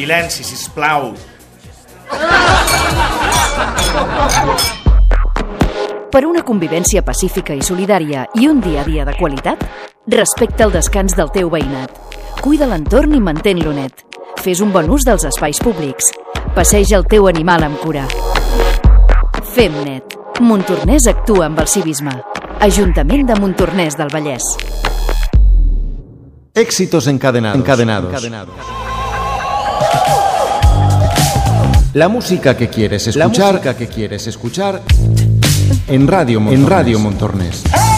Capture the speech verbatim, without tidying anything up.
Silenci, sisplau. Per una convivència pacífica i solidària i un dia a dia de qualitat, respecta el descans del teu veïnat. Cuida l'entorn i mantén-lo net. Fes un bon ús dels espais públics. Passeja el teu animal amb cura. Fem net. Montornès actua amb el civisme. Ajuntament de Montornès del Vallès. Éxitos encadenados. encadenados. encadenados. La música que quieres escuchar, La música que quieres escuchar en Radio, en Radio Montornés.